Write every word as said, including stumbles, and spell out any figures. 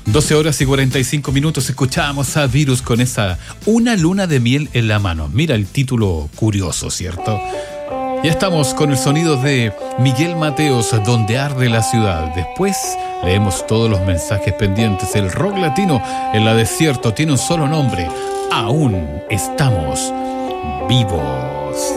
doce horas y cuarenta y cinco minutos. Escuchábamos a Virus con esa Una luna de miel en la mano. Mira el título curioso, ¿cierto? Ya estamos con el sonido de Miguel Mateos, Donde arde la ciudad. Después leemos todos los mensajes pendientes. El rock latino en la desierto tiene un solo nombre. Aún estamos vivos.